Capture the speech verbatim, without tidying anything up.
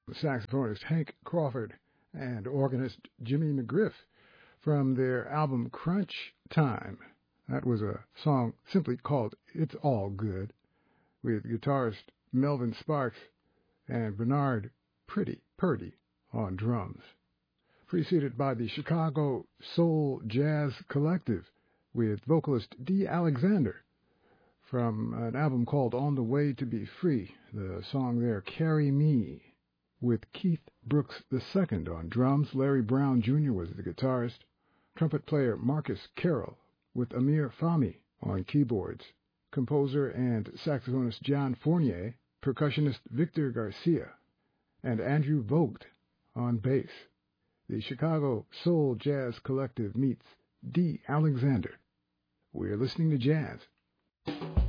saxophonist Hank Crawford and organist Jimmy McGriff from their album Crunch Time. That was a song simply called It's All Good, with guitarist Melvin Sparks and Bernard Pretty Purdy on drums, preceded by the Chicago Soul Jazz Collective with vocalist Dee Alexander from an album called On the Way to Be Free. The song there, Carry Me, with Keith Brooks the Second on drums. Larry Brown Junior was the guitarist. Trumpet player Marcus Carroll with Amir Fahmy on keyboards. Composer and saxophonist John Fournier, percussionist Victor Garcia, and Andrew Vogt on bass. The Chicago Soul Jazz Collective meets Dee Alexander. We're listening to jazz.